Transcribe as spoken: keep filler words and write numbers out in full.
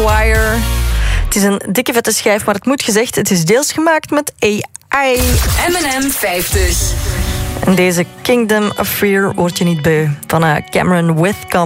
Choir. Het is een dikke vette schijf, maar het moet gezegd, het is deels gemaakt met A I. M en M vijftig. En deze Kingdom of Fear hoort je niet bij van uh, Cameron Withcomb.